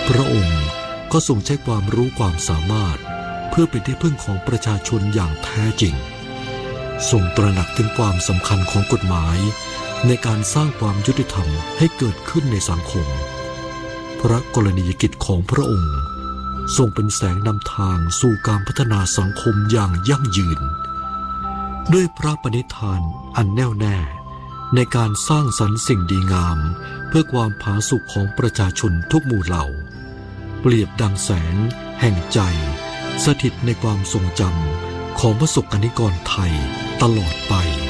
พระองค์ก็ทรงใช้ความรู้ความสามารถเพื่อเป็นที่พึ่งของประชาชนอย่างแท้จริงทรงตระหนักถึงความสำคัญของกฎหมายในการสร้างความยุติธรรมให้เกิดขึ้นในสังคมพระกรณียกิจของพระองค์ทรงเป็นแสงนำทางสู่การพัฒนาสังคมอย่างยั่งยืนด้วยพระปณิธานอันแน่วแน่ในการสร้างสรรค์สิ่งดีงามเพื่อความผาสุกของประชาชนทุกหมู่เหล่าเปรียบดังแสงแห่งใจสถิตในความทรงจำของพระสกนิกรไทยตลอดไป